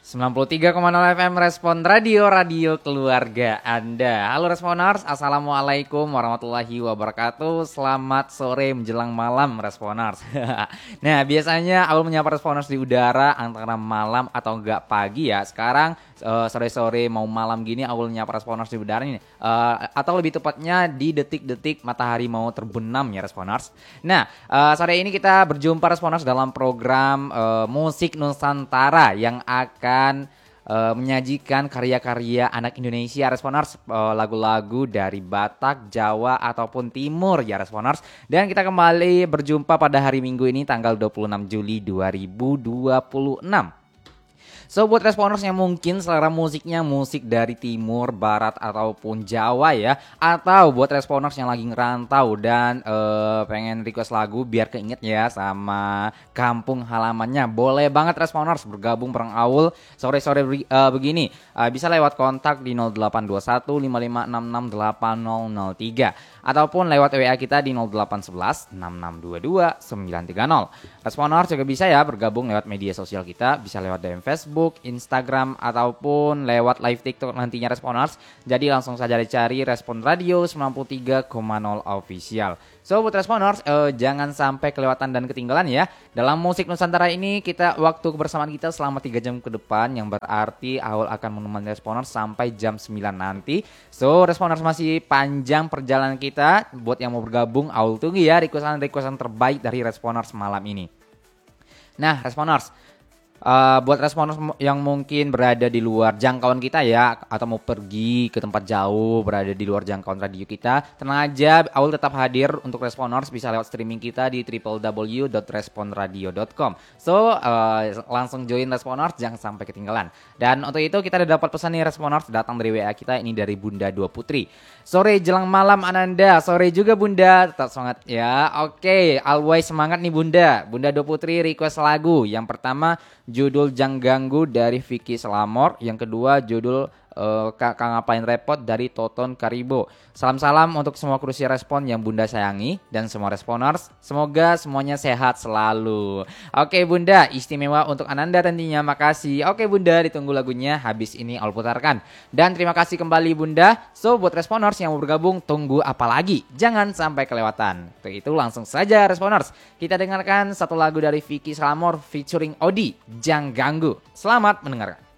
93,0 FM Respon Radio, radio keluarga Anda. Halo Responers, Assalamualaikum warahmatullahi wabarakatuh. Selamat sore menjelang malam Responers. Nah, biasanya Aul menyapa Responers di udara antara malam atau enggak pagi ya. Sekarang sore-sore mau malam gini Aul menyapa Responers di udara ini. Atau lebih tepatnya di detik-detik matahari mau terbenam ya Responers. Nah, sore ini kita berjumpa Responers dalam program Musik Nusantara yang akan menyajikan karya-karya anak Indonesia Responers, lagu-lagu dari Batak, Jawa ataupun Timur ya Responers. Dan kita kembali berjumpa pada hari Minggu ini tanggal 26 Juli 2026. So buat Responers yang mungkin selera musiknya musik dari Timur, Barat ataupun Jawa ya, atau buat Responers yang lagi ngerantau dan pengen request lagu biar keinget ya sama kampung halamannya, boleh banget Responers bergabung bareng Aul sore-sore begini. Bisa lewat kontak di 0821 55668003 ataupun lewat WA kita di 0811 6622 930. Responers juga bisa ya bergabung lewat media sosial kita, bisa lewat DM Facebook, Instagram ataupun lewat live TikTok nantinya Responers. Jadi langsung saja dicari Respon Radio 93,0 official. So buat Responers, jangan sampai kelewatan dan ketinggalan ya. Dalam Musik Nusantara ini waktu kebersamaan kita selama 3 jam ke depan, yang berarti Aul akan menemani Responers sampai jam 9 nanti. So Responers masih panjang perjalanan kita. Buat yang mau bergabung, Aul tunggu ya requestan terbaik dari Responers malam ini. Nah Responers, buat Responers yang mungkin berada di luar jangkauan kita ya, atau mau pergi ke tempat jauh berada di luar jangkauan radio kita, tenang aja, Aul tetap hadir untuk Responers. Bisa lewat streaming kita di www.responradio.com. So langsung join Responers, jangan sampai ketinggalan. Dan untuk itu kita udah dapat pesan nih Responers, datang dari WA kita, ini dari Bunda Dua Putri. Sore jelang malam Ananda, sore juga Bunda, tetap semangat ya. Oke, always semangat nih Bunda. Bunda Dua Putri request lagu. Yang pertama judul Jang Ganggu dari Vicky Selamor. Yang kedua judul Kakak Ngapain Repot dari Toton Karibo. Salam-salam untuk semua krusi Respon yang Bunda sayangi dan semua Responers. Semoga semuanya sehat selalu. Oke Bunda, istimewa untuk Ananda tentunya, makasih. Oke Bunda, ditunggu lagunya, habis ini Aul putarkan. Dan terima kasih kembali Bunda. So buat Responers yang mau bergabung, tunggu apa lagi? Jangan sampai kelewatan. Untuk itu langsung saja Responers, kita dengarkan satu lagu dari Vicky Selamor featuring Odi, Jang Ganggu. Selamat mendengarkan.